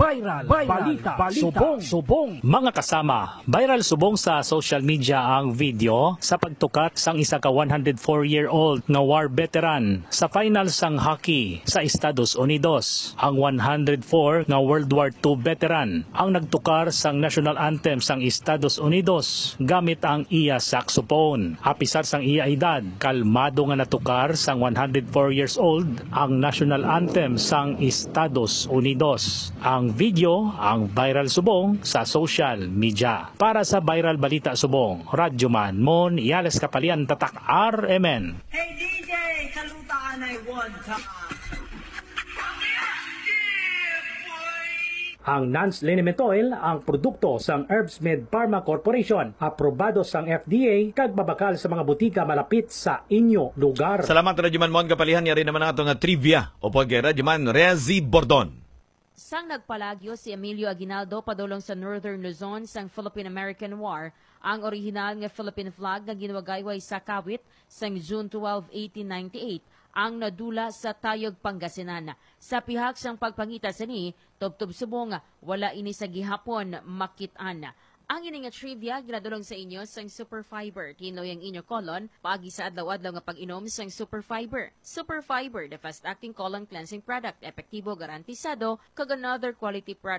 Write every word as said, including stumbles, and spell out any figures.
Viral, viral balita, balita, subong, subong. Mga kasama, viral subong sa social media ang video sa pagtukat sang isa ka one hundred four year old nga war veteran sa final sang hockey sa Estados Unidos. Ang one hundred four nga World War two veteran ang nagtukar sang national anthem sang Estados Unidos gamit ang iya saxophone. Apisar sang iya edad, kalmado nga natukar sang one hundred four years old ang national anthem sang Estados Unidos. Ang video ang viral subong sa social media. Para sa viral balita subong, Radyo Man Mon Iales Kapalian Tatak R M N. Hey D J, kalutaan ay one time. Ang Nance Liniment Oil ang produkto sang Herbsmed Pharma Corporation, aprobado sang F D A kag babakal sa mga butika malapit sa inyo lugar. Salamat Radyo Man Mon kapalihan niya rin naman ang atong trivia o pag Radyo Man Rezi Bordon. Sang nagpalagyo si Emilio Aguinaldo padulong sa Northern Luzon sang Philippine-American War, ang orihinal nga Philippine flag nga ginwagayway sa kawit sang June twelfth, eighteen ninety-eight ang nadula sa Tayog, Pangasinan. Sa pihak sang pagpangita sa ni, tubtub subong wala ini sa gihapon makitaan. Ang ini nga trivia ginadulong sa inyo sang Super Fiber. Tinoy ang inyo kolon, paagi sa adlaw-adlaw nga pag-inom sang Super Fiber. Super Fiber, the fast-acting colon cleansing product, epektibo, garantisado, kag another quality product